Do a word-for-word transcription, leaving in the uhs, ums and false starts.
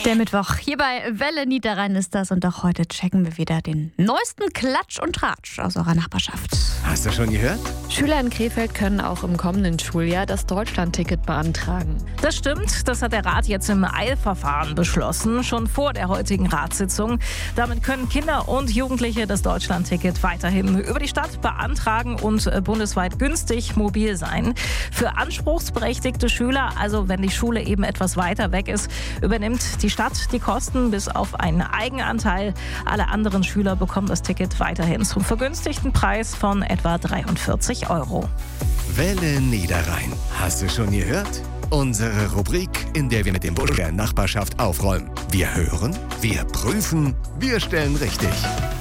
Der Mittwoch hier bei Welle Niederrhein ist das und auch heute checken wir wieder den neuesten Klatsch und Tratsch aus eurer Nachbarschaft. Hast du schon gehört? Schüler in Krefeld können auch im kommenden Schuljahr das Deutschlandticket beantragen. Das stimmt, das hat der Rat jetzt im Eilverfahren beschlossen, schon vor der heutigen Ratssitzung. Damit können Kinder und Jugendliche das Deutschlandticket weiterhin über die Stadt beantragen und bundesweit günstig mobil sein. Für anspruchsberechtigte Schüler, also wenn die Schule eben etwas weiter weg ist, übernimmt die Stadt die Kosten bis auf einen Eigenanteil. Alle anderen Schüler bekommen das Ticket weiterhin zum vergünstigten Preis von etwa dreiundvierzig Euro. Welle Niederrhein. Hast du schon gehört? Unsere Rubrik, in der wir mit dem Busch der Nachbarschaft aufräumen. Wir hören, wir prüfen, wir stellen richtig.